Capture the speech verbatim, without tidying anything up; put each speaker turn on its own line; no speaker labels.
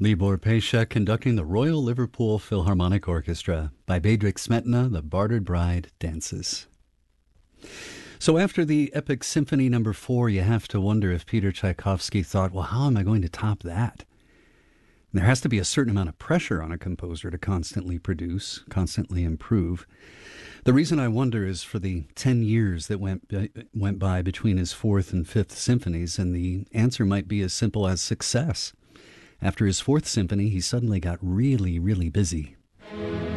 Libor Pesha conducting the Royal Liverpool Philharmonic Orchestra by Bedřich Smetana, The Bartered Bride Dances. So after the epic Symphony Number Four, you have to wonder if Peter Tchaikovsky thought, well, how am I going to top that? There has to be a certain amount of pressure on a composer to constantly produce, constantly improve. The reason I wonder is for the ten years that went went by between his fourth and fifth symphonies, and the answer might be as simple as success. After his fourth symphony, he suddenly got really, really busy.